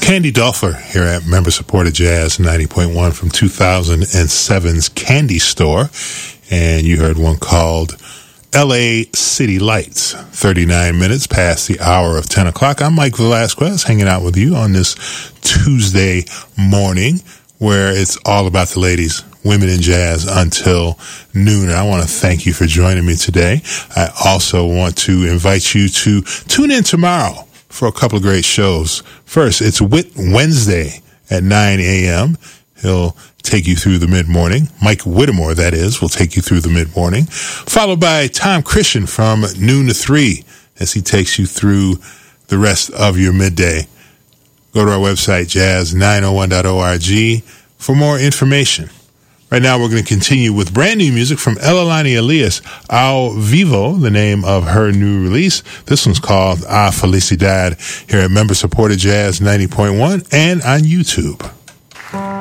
Candy Dulfer here at Member Supported Jazz 90.1 from 2007's Candy Store. And you heard one called LA City Lights, 39 minutes past the hour of 10 o'clock. I'm Mike Velasquez, hanging out with you on this Tuesday morning where it's all about the ladies, women in jazz until noon. And I want to thank you for joining me today. I also want to invite you to tune in tomorrow for a couple of great shows. First, it's Wit Wednesday at 9 a.m. He'll take you through the mid-morning. Mike Whittemore, that is, will take you through the mid-morning. Followed by Tom Christian from noon to 3 as he takes you through the rest of your midday. Go to our website, jazz901.org, for more information. Right now, we're going to continue with brand new music from Elalani Elias, Ao Vivo, the name of her new release. This one's called A Felicidad, here at Member Supported Jazz 90.1 and on YouTube.